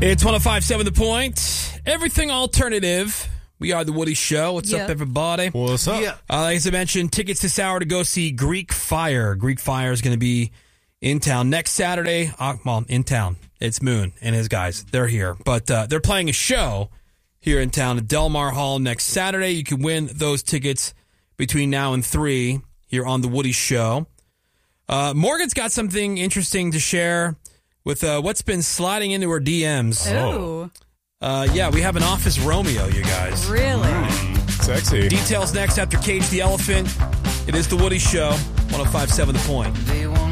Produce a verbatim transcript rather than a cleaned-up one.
It's one oh five point seven The Point. Everything alternative. We are The Woody Show. What's yeah. up, everybody? What's up? Yeah. Uh, as I mentioned, tickets this hour to go see Greek Fire. Greek Fire is going to be in town next Saturday. Uh, well, in town. It's Moon and his guys. They're here. But uh, they're playing a show here in town at Del Mar Hall next Saturday. You can win those tickets between now and three here on The Woody Show. Uh, Morgan's got something interesting to share with uh, what's been sliding into her D Ms. Ooh. Uh, yeah, we have an Office Romeo, you guys. Really? Sexy. Details next after Cage the Elephant. It is The Woody Show, one oh five point seven The Point.